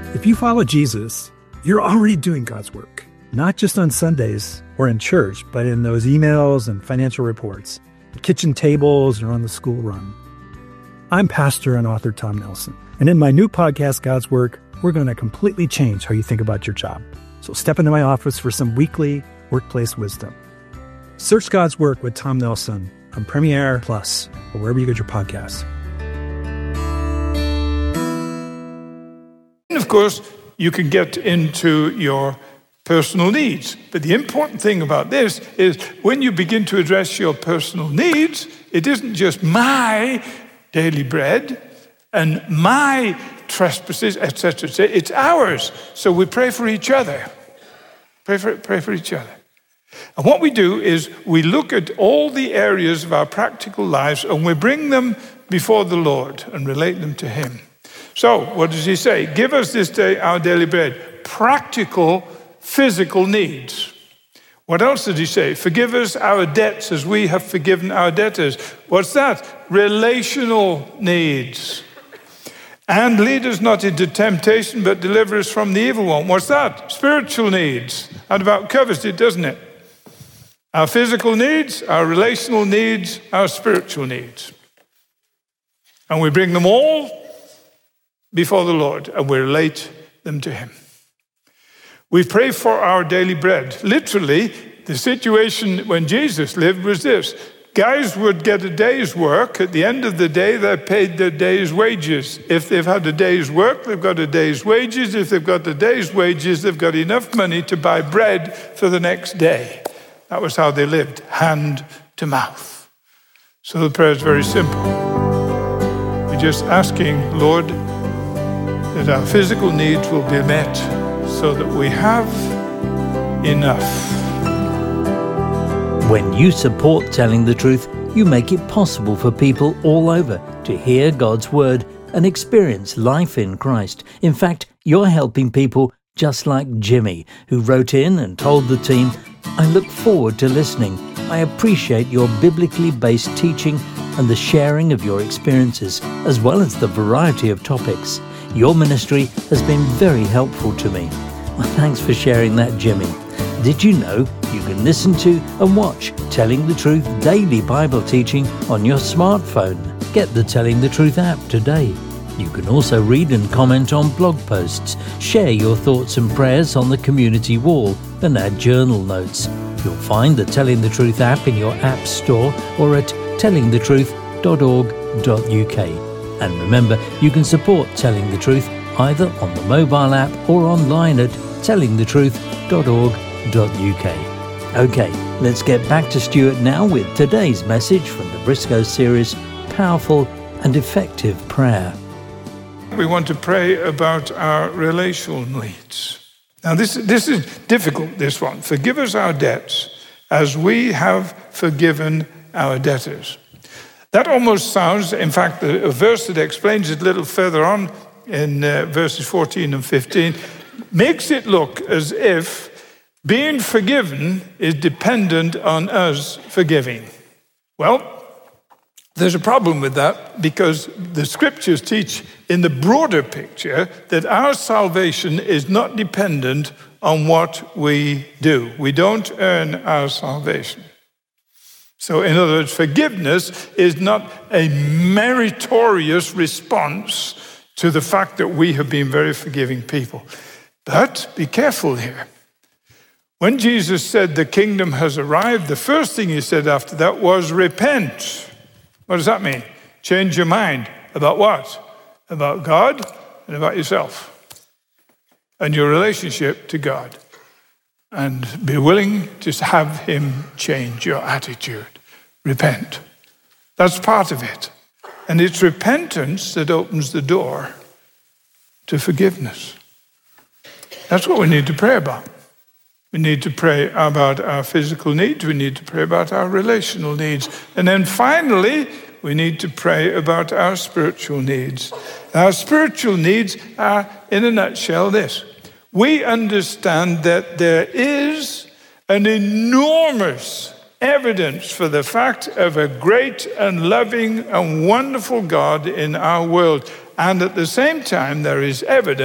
If you follow Jesus, you're already doing God's work, not just on Sundays or in church, but in those emails and financial reports, the kitchen tables, or on the school run. I'm pastor and author Tom Nelson, and in my new podcast, God's Work, we're going to completely change how you think about your job. So step into my office for some weekly workplace wisdom. Search God's Work with Tom Nelson on Premiere Plus or wherever you get your podcasts. Of course, you can get into your personal needs. But the important thing about this is when you begin to address your personal needs, it isn't just my daily bread and my trespasses, etc. It's ours. So we pray for each other. Pray for each other. And what we do is we look at all the areas of our practical lives and we bring them before the Lord and relate them to Him. So, what does He say? Give us this day our daily bread. Practical, physical needs. What else did He say? Forgive us our debts as we have forgiven our debtors. What's that? Relational needs. And lead us not into temptation, but deliver us from the evil one. What's that? Spiritual needs. That about covers it, doesn't it? Our physical needs, our relational needs, our spiritual needs. And we bring them all before the Lord, and we relate them to Him. We pray for our daily bread. Literally, the situation when Jesus lived was this. Guys would get a day's work. At the end of the day, they're paid their day's wages. If they've had a day's work, they've got a day's wages. If they've got the day's wages, they've got enough money to buy bread for the next day. That was how they lived, hand to mouth. So the prayer is very simple. We're just asking, Lord, that our physical needs will be met so that we have enough. When you support Telling the Truth, you make it possible for people all over to hear God's Word and experience life in Christ. In fact, you're helping people just like Jimmy, who wrote in and told the team, I look forward to listening. I appreciate your biblically based teaching and the sharing of your experiences, as well as the variety of topics. Your ministry has been very helpful to me. Well, thanks for sharing that, Jimmy. Did you know you can listen to and watch Telling the Truth daily Bible teaching on your smartphone? Get the Telling the Truth app today. You can also read and comment on blog posts, share your thoughts and prayers on the community wall, and add journal notes. You'll find the Telling the Truth app in your app store or at tellingthetruth.org.uk. And remember, you can support Telling the Truth either on the mobile app or online at tellingthetruth.org.uk. Okay, let's get back to Stuart now with today's message from the Briscoe series, Powerful and Effective Prayer. We want to pray about our relational needs. Now, this is difficult, this one. Forgive us our debts as we have forgiven our debtors. That almost sounds, in fact, a verse that explains it a little further on in verses 14 and 15, makes it look as if being forgiven is dependent on us forgiving. Well, there's a problem with that because the scriptures teach in the broader picture that our salvation is not dependent on what we do. We don't earn our salvation. So in other words, forgiveness is not a meritorious response to the fact that we have been very forgiving people. But be careful here. When Jesus said the kingdom has arrived, the first thing He said after that was repent. What does that mean? Change your mind. About what? About God and about yourself and your relationship to God. And be willing to have Him change your attitude. Repent. That's part of it. And it's repentance that opens the door to forgiveness. That's what we need to pray about. We need to pray about our physical needs. We need to pray about our relational needs. And then finally, we need to pray about our spiritual needs. Our spiritual needs are, in a nutshell, this. We understand that there is an enormous evidence for the fact of a great and loving and wonderful God in our world. And at the same time, there is evidence